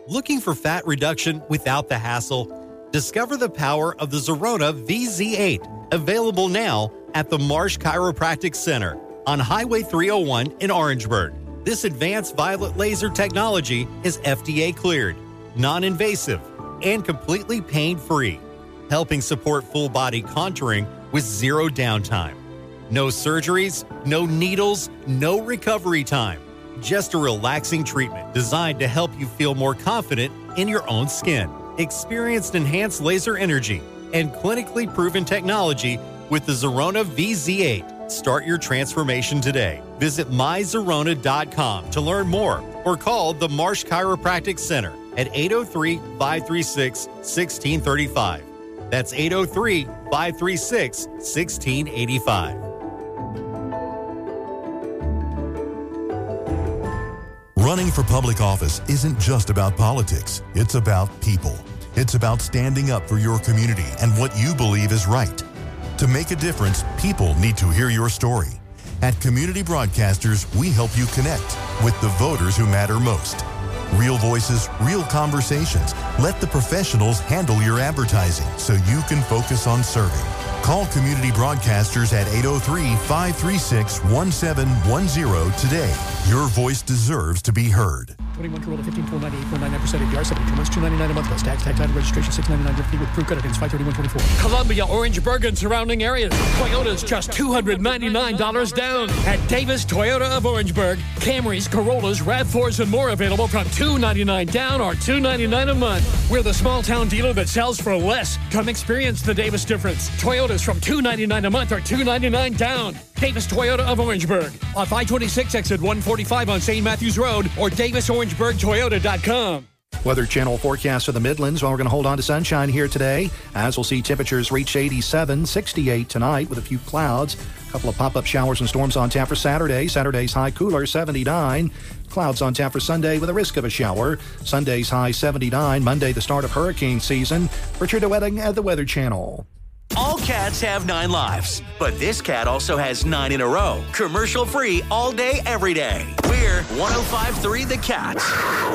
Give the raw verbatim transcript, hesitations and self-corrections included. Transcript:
Looking for fat reduction without the hassle? Discover the power of the Zerona V Z eight, available now at the Marsh Chiropractic Center on Highway three oh one in Orangeburg. This advanced violet laser technology is F D A cleared, non-invasive, and completely pain-free, helping support full-body contouring with zero downtime. No surgeries, no needles, no recovery time. Just a relaxing treatment designed to help you feel more confident in your own skin. Experienced enhanced laser energy and clinically proven technology with the Zerona V Z eight. Start your transformation today. Visit my zerona dot com to learn more or call the Marsh Chiropractic Center at eight oh three, five three six, one six three five. That's eight oh three, five three six, one six eight five. Running for public office isn't just about politics. It's about people. It's about standing up for your community and what you believe is right. To make a difference, people need to hear your story. At Community Broadcasters, we help you connect with the voters who matter most. Real voices, real conversations. Let the professionals handle your advertising so you can focus on serving. Call Community Broadcasters at eight oh three, five three six, one seven one zero today. Your voice deserves to be heard. twenty-one Corolla, fifteen four ninety-eight point nine nine percent A P R, seventy-two months, two ninety-nine a month plus tax, tax title registration, six ninety-nine fee with approved credit against five thirty-one twenty-four. Columbia, Orangeburg, and surrounding areas. Toyota's just two hundred ninety-nine dollars down. At Davis Toyota of Orangeburg, Camrys, Corollas, RAV fours, and more available from two hundred ninety-nine dollars down or two hundred ninety-nine dollars a month. We're the small town dealer that sells for less. Come experience the Davis difference. Toyota's from two hundred ninety-nine dollars a month or two hundred ninety-nine dollars down. Davis Toyota of Orangeburg. On five twenty-six exit one forty-five on Saint Matthews Road or davis orangeburg toyota dot com. Weather Channel forecast for the Midlands. Well, we're going to hold on to sunshine here today, as we'll see temperatures reach eighty-seven, sixty-eight tonight with a few clouds. A couple of pop-up showers and storms on tap for Saturday. Saturday's high cooler, seventy-nine. Clouds on tap for Sunday with a risk of a shower. Sunday's high, seventy-nine. Monday, the start of hurricane season. Richard DeWetting at the Weather Channel. All cats have nine lives, but this cat also has nine in a row. Commercial free all day, every day. We're one oh five point three The Cat.